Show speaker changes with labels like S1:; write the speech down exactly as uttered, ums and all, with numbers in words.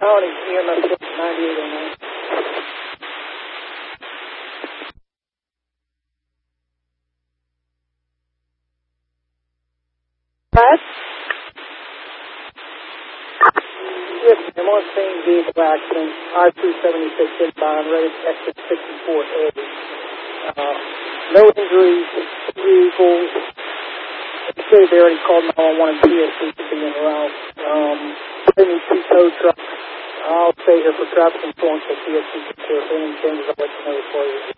S1: County, E M S ninety-eight oh nine.
S2: What?
S1: Yes, I'm on same vehicle accident, I two seventy-six inbound, ready to exit sixty-four A. Uh, no injuries, vehicles. They they already called nine one one and P S C to be in route. Um, they need two tow trucks. I'll stay here for traffic and phone so P S C can care. If any changes, I'll let you know for you.